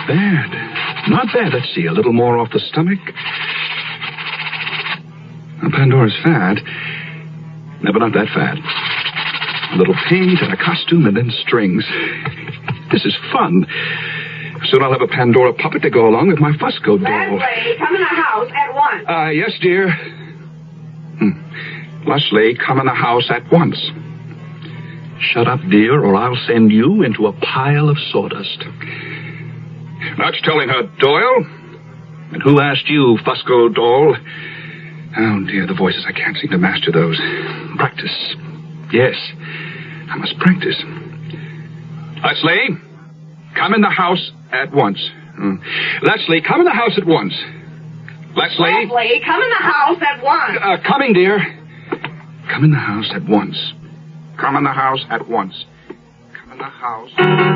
bad. Not bad. Let's see, a little more off the stomach. Now, Pandora's fat. No, but not that fat. A little paint and a costume and then strings. This is fun. Soon I'll have a Pandora puppet to go along with my Fusco doll. Leslie, come in the house at once. Yes, dear. Leslie, come in the house at once. Shut up, dear, or I'll send you into a pile of sawdust. That's telling her, Doyle. And who asked you, Fusco doll? Oh, dear, the voices. I can't seem to master those. Practice. Yes, I must practice. Leslie, come in the house at once. Leslie, come in the house at once. Leslie, come in the house at once. Coming, dear. Come in the house at once. Come in the house at once. Come in the house.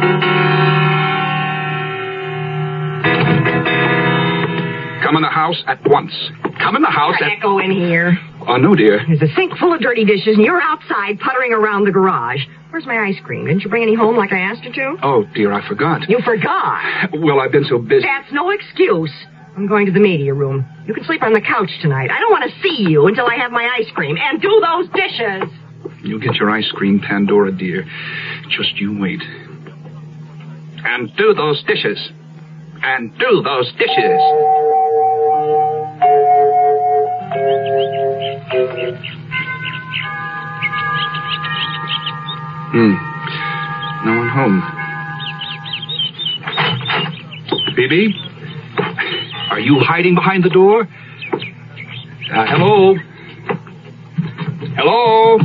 Come in the house at once. Come in the house I can't go in here. No, dear. There's a sink full of dirty dishes, and you're outside puttering around the garage. Where's my ice cream? Didn't you bring any home like I asked you to? Oh, dear, I forgot. You forgot? Well, I've been so busy. That's no excuse. I'm going to the media room. You can sleep on the couch tonight. I don't want to see you until I have my ice cream. And do those dishes. You'll get your ice cream, Pandora, dear. Just you wait. And do those dishes. And do those dishes. No one home. Phoebe? Are you hiding behind the door? Hello? Hello?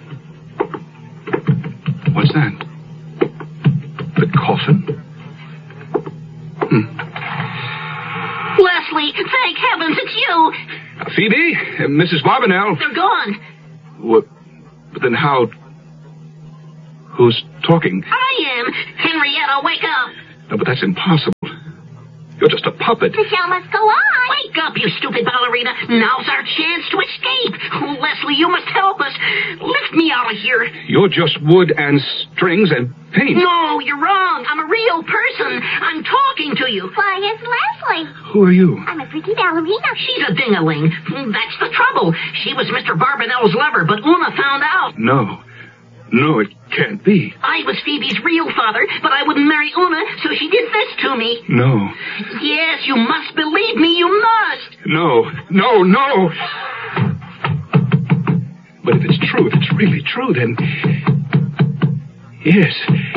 What's that? The coffin? Leslie, thank heavens it's you. Phoebe? Mrs. Barbanel? They're gone. What? But then how? Who's talking? I am. Henrietta, wake up. No, but that's impossible. You're just a puppet. The show must go on. Wake up, you stupid ballerina. Now's our chance to escape. Oh, Leslie, you must help us. Lift me out of here. You're just wood and strings and paint. No, you're wrong. I'm a real person. I'm talking to you. Why, it's Leslie. Who are you? I'm a pretty ballerina. She's a ding-a-ling. That's the trouble. She was Mr. Barbanel's lover, but Una found out. No, it can't be. I was Phoebe's real father, but I wouldn't marry Una, so she did this to me. No. Yes, you must believe me. You must. No. But if it's true, if it's really true, then... Yes.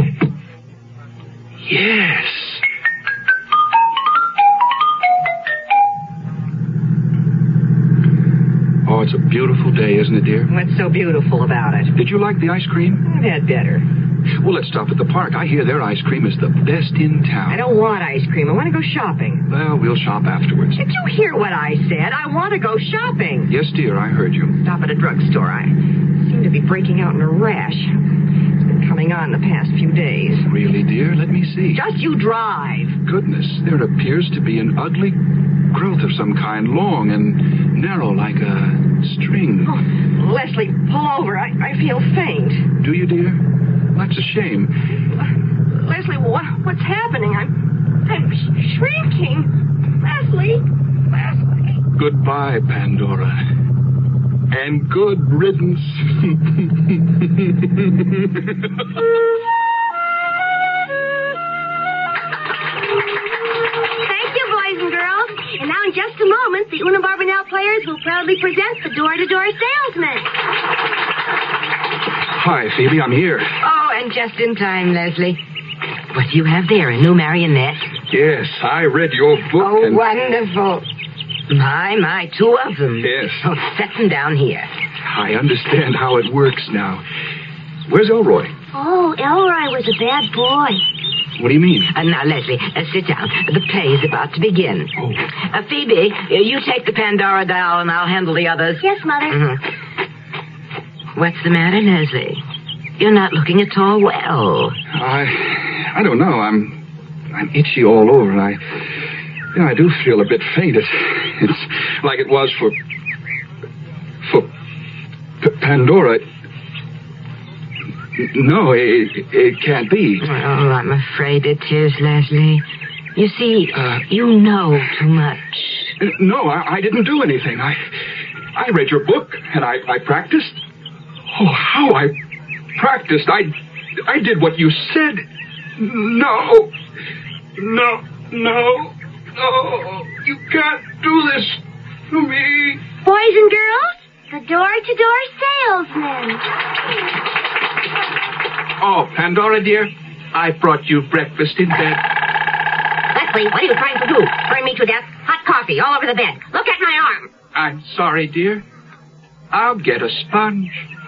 Oh, it's a beautiful day, isn't it, dear? What's so beautiful about it? Did you like the ice cream? I've had better. Well, let's stop at the park. I hear their ice cream is the best in town. I don't want ice cream. I want to go shopping. Well, we'll shop afterwards. Did you hear what I said? I want to go shopping. Yes, dear, I heard you. Stop at a drugstore. I seem to be breaking out in a rash. It's been coming on the past few days. Really, dear? Let me see. Just you drive. Goodness, there appears to be an ugly growth of some kind, long and narrow like a string. Oh, Leslie, pull over. I feel faint. Do you, dear? That's a shame. Leslie, what's happening? I'm shrinking. Leslie. Goodbye, Pandora. And good riddance. Thank you, boys and girls. And now in just a moment, the Una Barbanel players will proudly present the door-to-door salesman. Hi, Phoebe, I'm here. Oh, and just in time, Leslie. What do you have there, a new marionette? Yes, I read your book. Oh, wonderful. My, 2 of them. Yes. Oh, set them down here. I understand how it works now. Where's Elroy? Oh, Elroy was a bad boy. What do you mean? Now, Leslie, sit down. The play is about to begin. Oh. Phoebe, you take the Pandora doll and I'll handle the others. Yes, Mother. Mm-hmm. What's the matter, Leslie? You're not looking at all well. I don't know. I'm itchy all over, and I do feel a bit faint. It's like it was for Pandora. No, it can't be. Oh, I'm afraid it is, Leslie. You see, you know too much. No, I didn't do anything. I read your book, and I practiced. Oh, how I practiced. I did what you said. No. You can't do this to me. Boys and girls, the door-to-door salesman. Oh, Pandora, dear, I brought you breakfast in bed. Leslie, what are you trying to do? Burn me to death? Hot coffee all over the bed. Look at my arm. I'm sorry, dear. I'll get a sponge.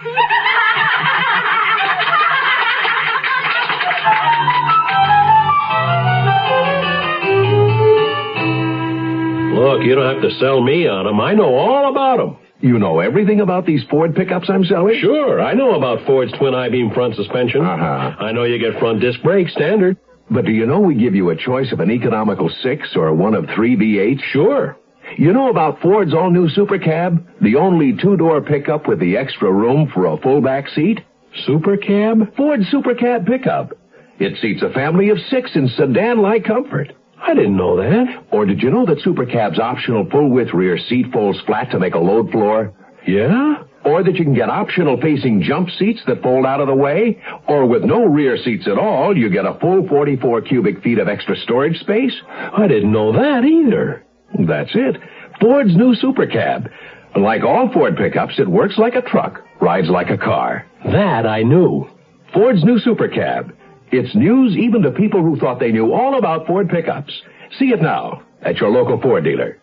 Look, you don't have to sell me on them. I know all about them. You know everything about these Ford pickups I'm selling? Sure, I know about Ford's twin I-beam front suspension. I know you get front disc brakes standard. But do you know we give you a choice of an economical 6 or one of 3 V8s? Sure. You know about Ford's all-new Super Cab? The only 2-door pickup with the extra room for a full back seat? Super Cab? Ford's Super Cab pickup. It seats a family of 6 in sedan-like comfort. I didn't know that. Or did you know that Super Cab's optional full-width rear seat folds flat to make a load floor? Yeah? Or that you can get optional facing jump seats that fold out of the way? Or with no rear seats at all, you get a full 44 cubic feet of extra storage space? I didn't know that either. That's it. Ford's new Super Cab. Like all Ford pickups, it works like a truck, rides like a car. That I knew. Ford's new Super Cab. It's news even to people who thought they knew all about Ford pickups. See it now at your local Ford dealer.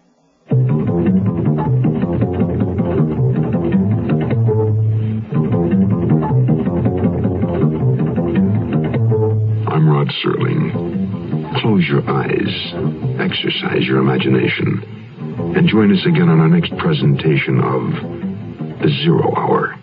I'm Rod Serling. Close your eyes, exercise your imagination, and join us again on our next presentation of The Zero Hour.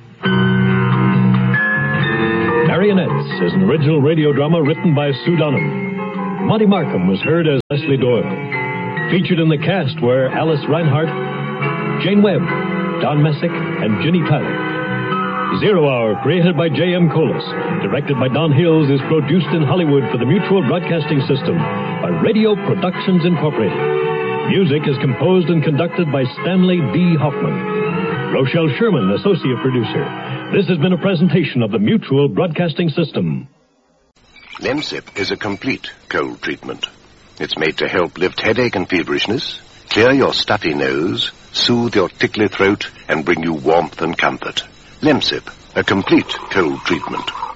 Marionettes is an original radio drama written by Sue Donham. Monty Markham was heard as Leslie Doyle. Featured in the cast were Alice Reinhart, Jane Webb, Don Messick, and Ginny Tyler. Zero Hour, created by J.M. Colas, directed by Don Hills, is produced in Hollywood for the Mutual Broadcasting System by Radio Productions Incorporated. Music is composed and conducted by Stanley D. Hoffman. Rochelle Sherman, associate producer. This has been a presentation of the Mutual Broadcasting System. Lemsip is a complete cold treatment. It's made to help lift headache and feverishness, clear your stuffy nose, soothe your tickly throat, and bring you warmth and comfort. Lemsip, a complete cold treatment.